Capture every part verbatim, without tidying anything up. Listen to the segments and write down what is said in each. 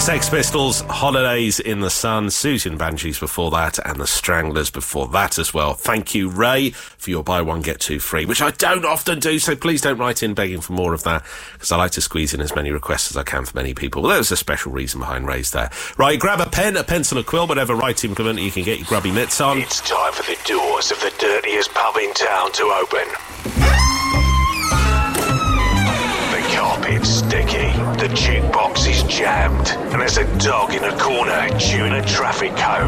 Sex Pistols, Holidays in the Sun, Susan Banshees before that, and the Stranglers before that as well. Thank you, Ray, for your buy one, get two free, which I don't often do, so please don't write in begging for more of that, because I like to squeeze in as many requests as I can for many people. Well, there's a special reason behind Ray's there. Right, grab a pen, a pencil, a quill, whatever right implement you can get your grubby mitts on. It's time for the doors of the dirtiest pub in town to open. The carpet's sticky, the jukebox is jammed, and there's a dog in a corner chewing a traffic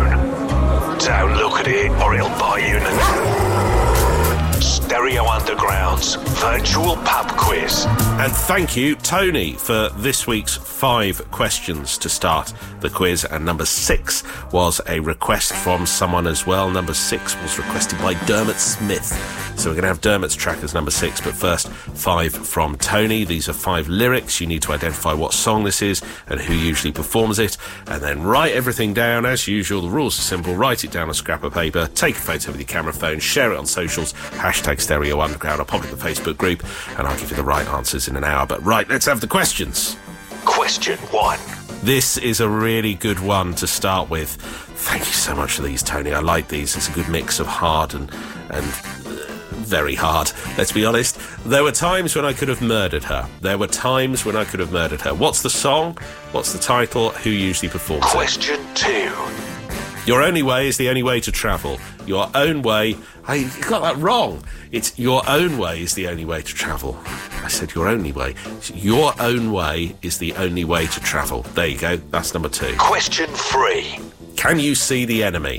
cone. Don't look at it or it'll bite you in the... Stereo Underground's virtual pub quiz. And thank you, Tony, for this week's five questions to start the quiz. And number six was a request from someone as well. Number six was requested by Dermot Smith. So we're going to have Dermot's track as number six, but first, five from Tony. These are five lyrics. You need to identify what song this is and who usually performs it, and then write everything down. As usual, the rules are simple. Write it down on a scrap of paper, take a photo with your camera phone, share it on socials, hashtag Stereo Underground, or pop it in the Facebook group, and I'll give you the right answers in an hour. But right, let's have the questions. Question one. This is a really good one to start with. Thank you so much for these, Tony. I like these. It's a good mix of hard and... and very hard, let's be honest. There were times when I could have murdered her. There were times when I could have murdered her. What's the song? What's the title? Who usually performs Question it? Question two. Your only way is the only way to travel. Your own way... I got that wrong. It's your own way is the only way to travel. I said your only way. Your own way is the only way to travel. There you go. That's number two. Question three. Can you see the enemy?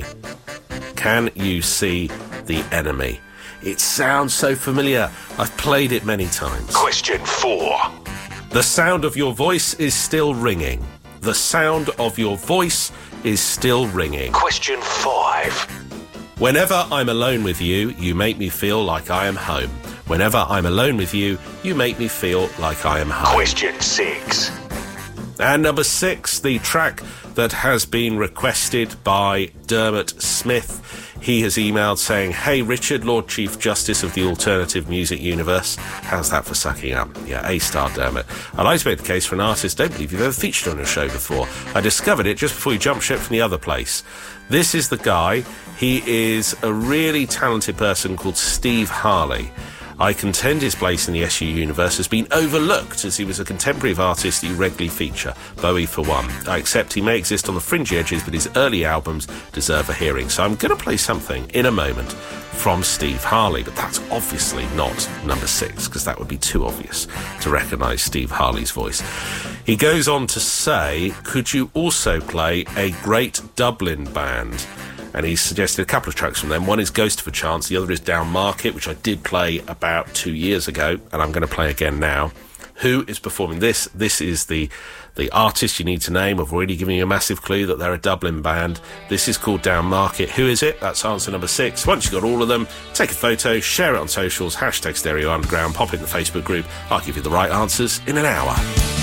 Can you see the enemy? It sounds so familiar. I've played it many times. Question four. The sound of your voice is still ringing. The sound of your voice is still ringing. Question five. Whenever I'm alone with you, you make me feel like I am home. Whenever I'm alone with you, you make me feel like I am home. Question six. And number six, the track that has been requested by Dermot Smith. He has emailed saying, "Hey Richard, Lord Chief Justice of the alternative music universe." How's that for sucking up? Yeah, A-star Dermot. I'd like to make the case for an artist I don't believe you've ever featured on your show before. I discovered it just before you jumped ship from the other place. This is the guy. He is a really talented person called Steve Harley. I contend his place in the S U universe has been overlooked, as he was a contemporary of artists that you regularly feature, Bowie for one. I accept he may exist on the fringe edges, but his early albums deserve a hearing. So I'm going to play something in a moment from Steve Harley, but that's obviously not number six, because that would be too obvious to recognise Steve Harley's voice. He goes on to say, could you also play a great Dublin band? And he's suggested a couple of tracks from them. One is Ghost of a Chance, the other is Down Market, which I did play about two years ago, and I'm going to play again now. Who is performing this? This is the the artist you need to name. I've already given you a massive clue that they're a Dublin band. This is called Down Market. Who is it? That's answer number six. Once you've got all of them, take a photo, share it on socials, hashtag Stereo Underground, pop it in the Facebook group. I'll give you the right answers in an hour.